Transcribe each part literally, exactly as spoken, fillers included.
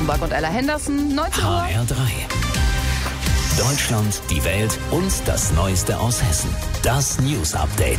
Offenbach und Ella Henderson, neunzehn Uhr. H R drei. Deutschland, die Welt und das Neueste aus Hessen. Das News Update.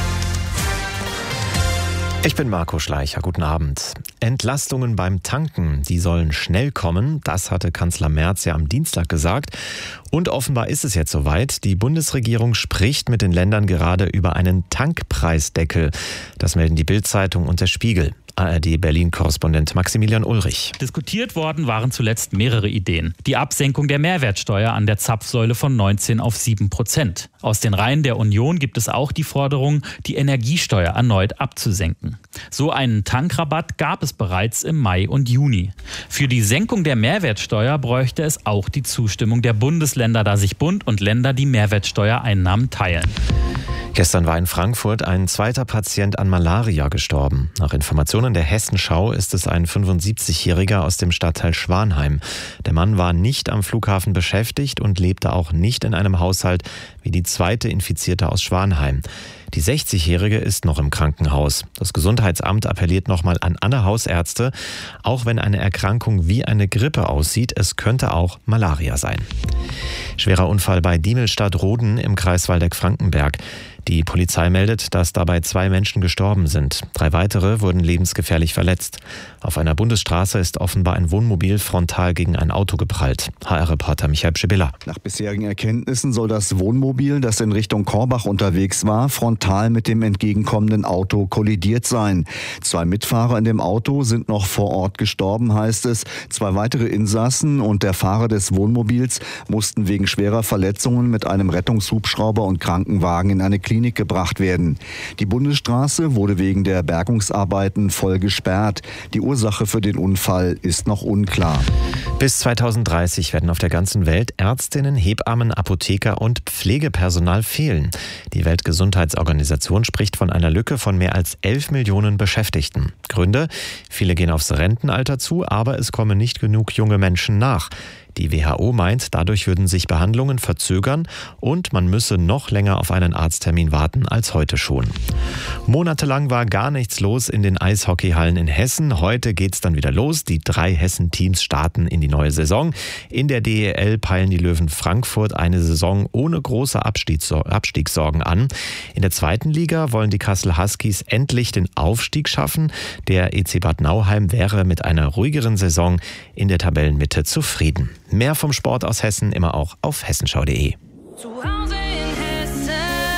Ich bin Marco Schleicher, guten Abend. Entlastungen beim Tanken, die sollen schnell kommen, das hatte Kanzler Merz ja am Dienstag gesagt. Und offenbar ist es jetzt soweit. Die Bundesregierung spricht mit den Ländern gerade über einen Tankpreisdeckel. Das melden die Bild-Zeitung und der Spiegel. A R D-Berlin-Korrespondent Maximilian Ulrich. Diskutiert worden waren zuletzt mehrere Ideen. Die Absenkung der Mehrwertsteuer an der Zapfsäule von neunzehn auf sieben Prozent. Aus den Reihen der Union gibt es auch die Forderung, die Energiesteuer erneut abzusenken. So einen Tankrabatt gab es bereits im Mai und Juni. Für die Senkung der Mehrwertsteuer bräuchte es auch die Zustimmung der Bundesländer, da sich Bund und Länder die Mehrwertsteuereinnahmen teilen. Gestern war in Frankfurt ein zweiter Patient an Malaria gestorben. Nach Informationen der Hessenschau ist es ein fünfundsiebzigjähriger aus dem Stadtteil Schwanheim. Der Mann war nicht am Flughafen beschäftigt und lebte auch nicht in einem Haushalt wie die zweite Infizierte aus Schwanheim. Die sechzigjährige ist noch im Krankenhaus. Das Gesundheitsamt appelliert nochmal an alle Hausärzte, auch wenn eine Erkrankung wie eine Grippe aussieht, es könnte auch Malaria sein. Schwerer Unfall bei Diemelstadt-Roden im Kreis Waldeck-Frankenberg. Die Polizei meldet, dass dabei zwei Menschen gestorben sind. Drei weitere wurden lebensgefährlich verletzt. Auf einer Bundesstraße ist offenbar ein Wohnmobil frontal gegen ein Auto geprallt. H R-Reporter Michael Pschibilla. Nach bisherigen Erkenntnissen soll das Wohnmobil, das in Richtung Korbach unterwegs war, frontal mit dem entgegenkommenden Auto kollidiert sein. Zwei Mitfahrer in dem Auto sind noch vor Ort gestorben, heißt es. Zwei weitere Insassen und der Fahrer des Wohnmobils mussten wegen schwerer Verletzungen mit einem Rettungshubschrauber und Krankenwagen in eine Klinik gebracht werden. Die Bundesstraße wurde wegen der Bergungsarbeiten voll gesperrt. Die Ursache für den Unfall ist noch unklar. Bis zweitausenddreißig werden auf der ganzen Welt Ärztinnen, Hebammen, Apotheker und Pflegepersonal fehlen. Die Weltgesundheitsorganisation spricht von einer Lücke von mehr als elf Millionen Beschäftigten. Gründe? Viele gehen aufs Rentenalter zu, aber es kommen nicht genug junge Menschen nach. Die W H O meint, dadurch würden sich Behandlungen verzögern und man müsse noch länger auf einen Arzttermin warten als heute schon. Monatelang war gar nichts los in den Eishockeyhallen in Hessen. Heute geht's dann wieder los. Die drei Hessen-Teams starten in die neue Saison. In der D E L peilen die Löwen Frankfurt eine Saison ohne große Abstiegssorgen an. In der zweiten Liga wollen die Kassel Huskies endlich den Aufstieg schaffen. Der E C Bad Nauheim wäre mit einer ruhigeren Saison in der Tabellenmitte zufrieden. Mehr vom Sport aus Hessen immer auch auf hessenschau punkt de. Zu Hause in Hessen.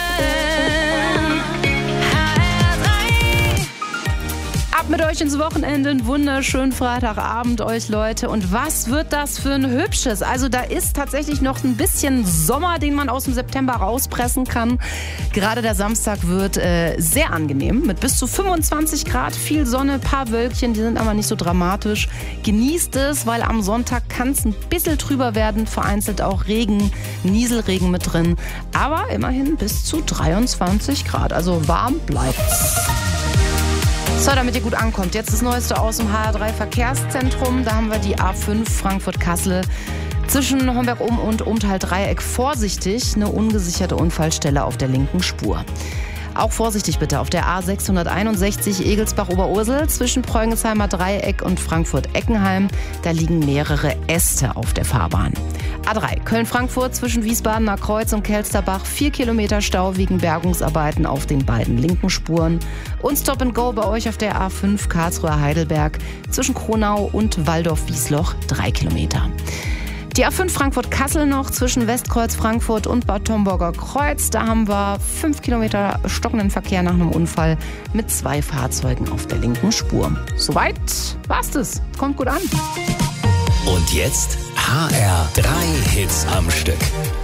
Ab mit euch ins Wochenende, einen wunderschönen Freitagabend euch Leute. Und was wird das für ein hübsches? Also da ist tatsächlich noch ein bisschen Sommer, den man aus dem September rauspressen kann. Gerade der Samstag wird äh, sehr angenehm mit bis zu fünfundzwanzig Grad, viel Sonne, paar Wölkchen, die sind aber nicht so dramatisch. Genießt es, weil am Sonntag kann es ein bisschen trüber werden, vereinzelt auch Regen, Nieselregen mit drin. Aber immerhin bis zu dreiundzwanzig Grad, also warm bleibt's. So, damit ihr gut ankommt, jetzt das Neueste aus dem H R drei Verkehrszentrum. Da haben wir die A fünf Frankfurt-Kassel. Zwischen Homberg-Um und Umtal-Dreieck vorsichtig, eine ungesicherte Unfallstelle auf der linken Spur. Auch vorsichtig bitte auf der A sechshunderteinundsechzig Egelsbach-Oberursel zwischen Preungensheimer Dreieck und Frankfurt-Eckenheim. Da liegen mehrere Äste auf der Fahrbahn. A drei Köln-Frankfurt zwischen Wiesbadener Kreuz und Kelsterbach. Vier Kilometer Stau wegen Bergungsarbeiten auf den beiden linken Spuren. Und Stop and Go bei euch auf der A fünf Karlsruhe-Heidelberg zwischen Kronau und Waldorf-Wiesloch. Drei Kilometer. Die A fünf Frankfurt-Kassel noch zwischen Westkreuz Frankfurt und Bad Homburger Kreuz. Da haben wir fünf Kilometer stockenden Verkehr nach einem Unfall mit zwei Fahrzeugen auf der linken Spur. Soweit war's das. Kommt gut an. Und jetzt H R drei Hits am Stück.